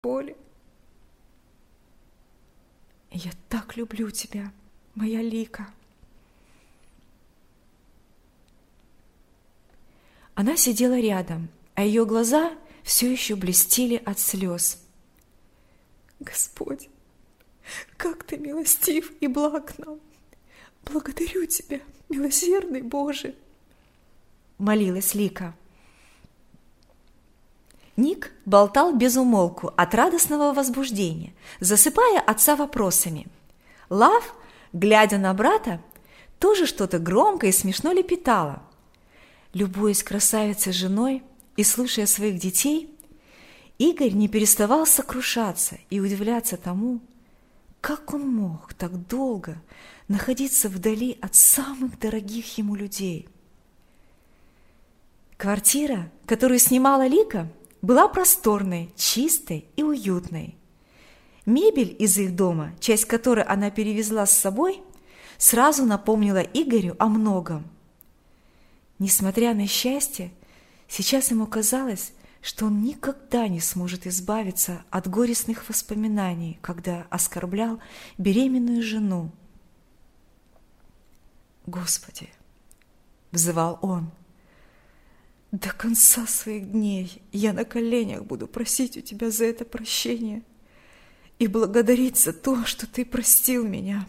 боли. Я так люблю тебя, моя Лика. Она сидела рядом, а ее глаза все еще блестели от слез. Господь, как ты милостив и благ к нам! Благодарю тебя, милосердный Боже! Молилась Лика. Ник болтал без умолку от радостного возбуждения, засыпая отца вопросами. Лав, глядя на брата, тоже что-то громко и смешно лепетала. Любуясь красавицей женой и слушая своих детей, Игорь не переставал сокрушаться и удивляться тому, как он мог так долго находиться вдали от самых дорогих ему людей. Квартира, которую снимала Лика, была просторной, чистой и уютной. Мебель из их дома, часть которой она перевезла с собой, сразу напомнила Игорю о многом. Несмотря на счастье, сейчас ему казалось, что он никогда не сможет избавиться от горестных воспоминаний, когда оскорблял беременную жену. «Господи!» – взывал он. «До конца своих дней я на коленях буду просить у тебя за это прощение и благодарить за то, что ты простил меня».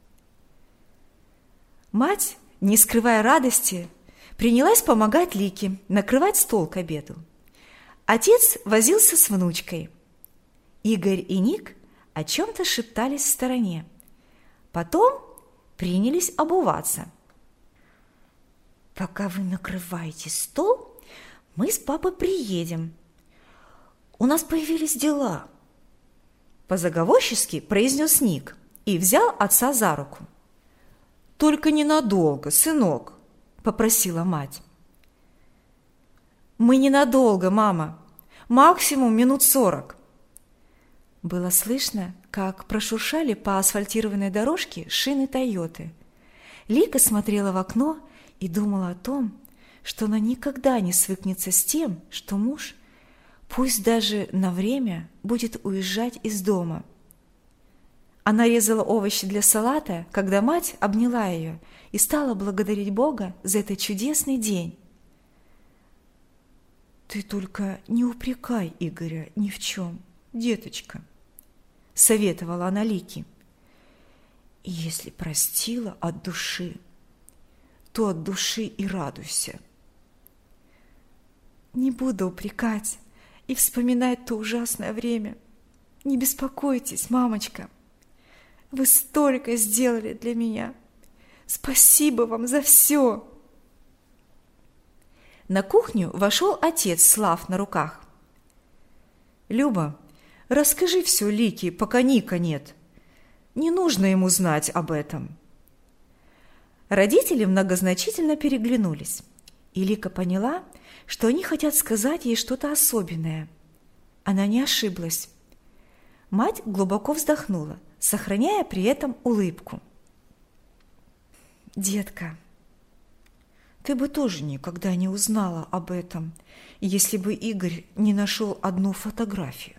Мать, не скрывая радости, принялась помогать Лике накрывать стол к обеду. Отец возился с внучкой. Игорь и Ник о чем-то шептались в стороне. Потом принялись обуваться. «Пока вы накрываете стол, мы с папой приедем. У нас появились дела», – позаговорчески произнес Ник и взял отца за руку. «Только ненадолго, сынок», – попросила мать. «Мы ненадолго, мама. Максимум минут 40. Было слышно, как прошуршали по асфальтированной дорожке шины Тойоты. Лика смотрела в окно и думала о том, что она никогда не свыкнется с тем, что муж, пусть даже на время, будет уезжать из дома. Она резала овощи для салата, когда мать обняла ее и стала благодарить Бога за этот чудесный день. «Ты только не упрекай Игоря ни в чем, деточка», — советовала она Лике. «Если простила от души, то от души и радуйся». «Не буду упрекать и вспоминать то ужасное время. Не беспокойтесь, мамочка. Вы столько сделали для меня. Спасибо вам за все». На кухню вошел отец Слав на руках. «Люба, расскажи все Лике, пока Ника нет. Не нужно ему знать об этом». Родители многозначительно переглянулись, и Лика поняла, что они хотят сказать ей что-то особенное. Она не ошиблась. Мать глубоко вздохнула, сохраняя при этом улыбку. «Детка, ты бы тоже никогда не узнала об этом, если бы Игорь не нашел одну фотографию».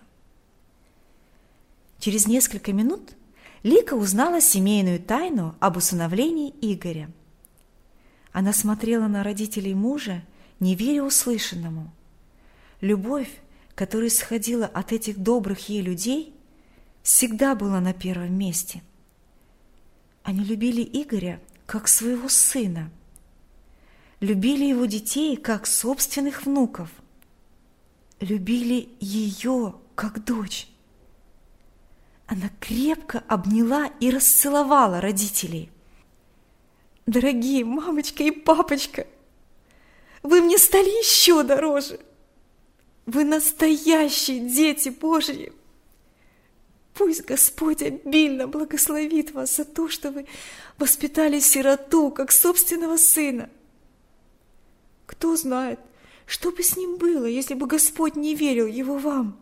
Через несколько минут Лика узнала семейную тайну об усыновлении Игоря. Она смотрела на родителей мужа, не веря услышанному. Любовь, которая исходила от этих добрых ей людей, всегда была на первом месте. Они любили Игоря как своего сына, любили его детей как собственных внуков, любили ее как дочь. Она крепко обняла и расцеловала родителей. «Дорогие мамочка и папочка, вы мне стали еще дороже. Вы настоящие дети Божьи. Пусть Господь обильно благословит вас за то, что вы воспитали сироту, как собственного сына. Кто знает, что бы с ним было, если бы Господь не верил его вам».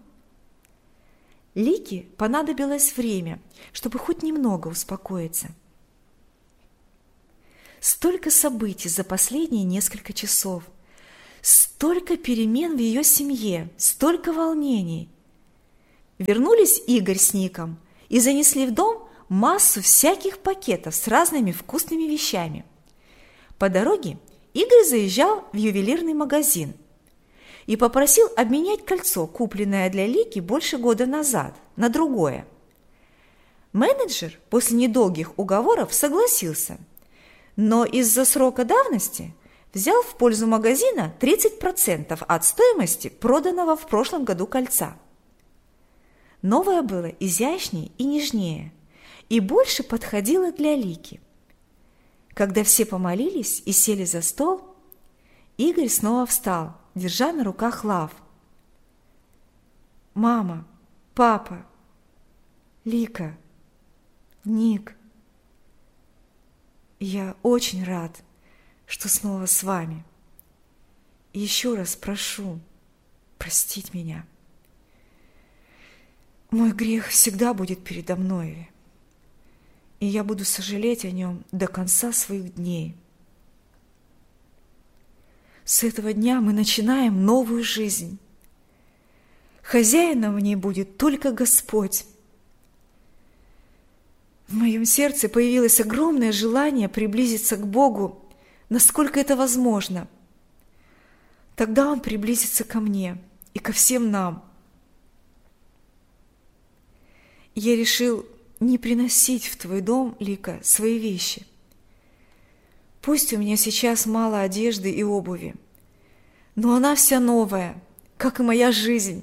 Лике понадобилось время, чтобы хоть немного успокоиться. Столько событий за последние несколько часов, столько перемен в ее семье, столько волнений. вернулись Игорь с Ником и занесли в дом массу всяких пакетов с разными вкусными вещами. По дороге Игорь заезжал в ювелирный магазин и попросил обменять кольцо, купленное для Лики больше года назад, на другое. Менеджер после недолгих уговоров согласился, но из-за срока давности взял в пользу магазина 30% от стоимости проданного в прошлом году кольца. Новое было изящнее и нежнее, и больше подходило для Лики. Когда все помолились и сели за стол, Игорь снова встал, держа на руках Лав. «Мама, папа, Лика, Ник, я очень рад, что снова с вами. И еще раз прошу простить меня. Мой грех всегда будет передо мной, и я буду сожалеть о нем до конца своих дней. С этого дня мы начинаем новую жизнь. Хозяином в ней будет только Господь. В моем сердце появилось огромное желание приблизиться к Богу, насколько это возможно. Тогда Он приблизится ко мне и ко всем нам. Я решил не приносить в твой дом, Лика, свои вещи. Пусть у меня сейчас мало одежды и обуви, но она вся новая, как и моя жизнь.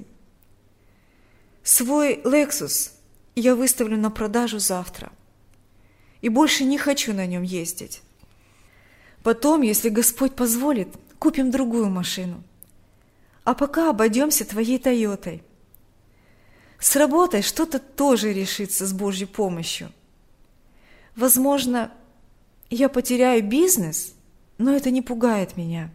Свой Lexus я выставлю на продажу завтра и больше не хочу на нем ездить. Потом, если Господь позволит, купим другую машину. А пока обойдемся твоей Тойотой. С работой что-то тоже решится с Божьей помощью. Возможно, я потеряю бизнес, но это не пугает меня.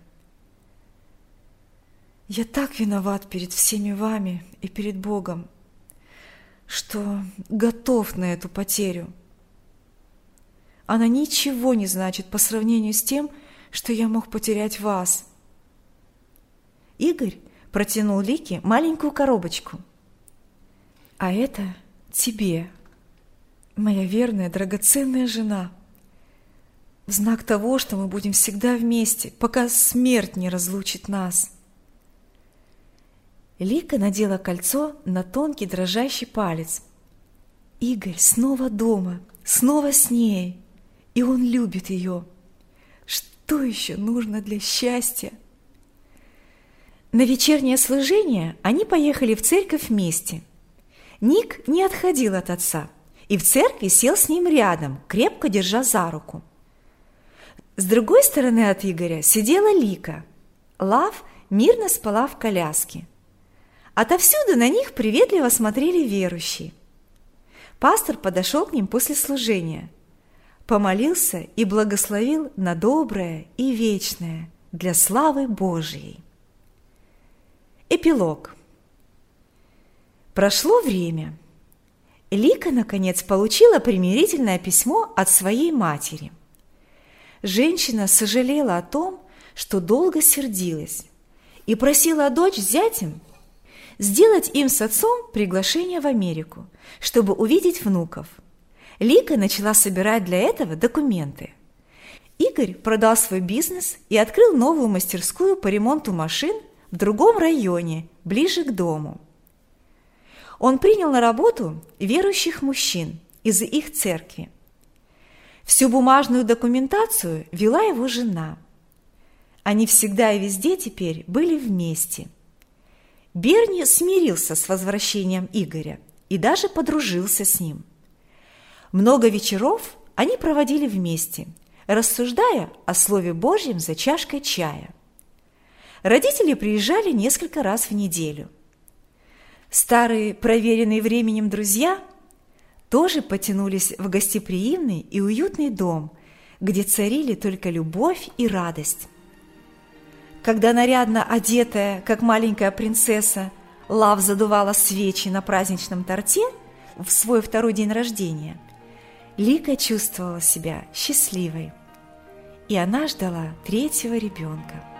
Я так виноват перед всеми вами и перед Богом, что готов на эту потерю. Она ничего не значит по сравнению с тем, что я мог потерять вас. Игорь протянул Лике маленькую коробочку. А это тебе, моя верная, драгоценная жена, в знак того, что мы будем всегда вместе, пока смерть не разлучит нас. Лика надела кольцо на тонкий дрожащий палец. Игорь снова дома, снова с ней, и он любит ее. Что еще нужно для счастья? На вечернее служение они поехали в церковь вместе. Ник не отходил от отца и в церкви сел с ним рядом, крепко держа за руку. С другой стороны от Игоря сидела Лика. Лав мирно спала в коляске. Отовсюду на них приветливо смотрели верующие. Пастор подошел к ним после служения, помолился и благословил на доброе и вечное для славы Божией. Эпилог. Прошло время. Лика, наконец, получила примирительное письмо от своей матери. Женщина сожалела о том, что долго сердилась, и просила дочь с зятем сделать им с отцом приглашение в Америку, чтобы увидеть внуков. Лика начала собирать для этого документы. Игорь продал свой бизнес и открыл новую мастерскую по ремонту машин в другом районе, ближе к дому. Он принял на работу верующих мужчин из их церкви. Всю бумажную документацию вела его жена. Они всегда и везде теперь были вместе. Берни смирился с возвращением Игоря и даже подружился с ним. Много вечеров они проводили вместе, рассуждая о Слове Божьем за чашкой чая. Родители приезжали несколько раз в неделю. Старые, проверенные временем друзья тоже потянулись в гостеприимный и уютный дом, где царили только любовь и радость. Когда нарядно одетая, как маленькая принцесса, Лав задувала свечи на праздничном торте в свой второй день рождения, Лика чувствовала себя счастливой, и она ждала третьего ребенка.